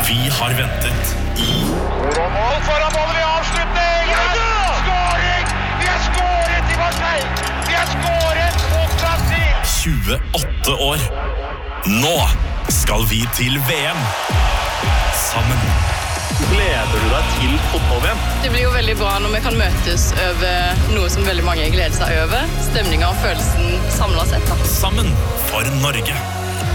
Vi har ventet i Mål foran målet ved avslutning! Skåring! Vi har skåret i Marseille! Vi har skåret mot Brasil! 28 år. Nå skal vi til VM. Sammen. Gleder du deg til fotball-VM? Det blir jo veldig bra når vi kan møtes over noe som veldig mange gleder seg over. Stemningen og følelsen samlet sett. Sammen for Norge.